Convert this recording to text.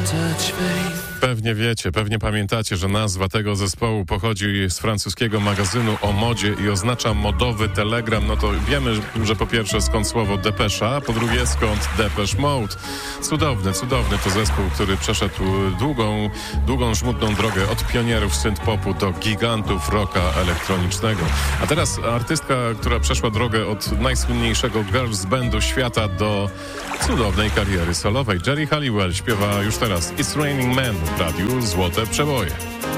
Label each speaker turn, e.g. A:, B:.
A: Pewnie wiecie, pewnie pamiętacie, że nazwa tego zespołu pochodzi z francuskiego magazynu o modzie i oznacza modowy telegram. No to wiemy, że po pierwsze skąd słowo depesza, a po drugie skąd Depeche Mode. Cudowny to zespół, który przeszedł długą, żmudną drogę od pionierów synth-popu do gigantów rocka elektronicznego. A teraz artystka, która przeszła drogę od najsłynniejszego girls bandu świata do cudownej kariery solowej. Geri Halliwell śpiewa już teraz It's Raining Men w radiu Złote Przeboje.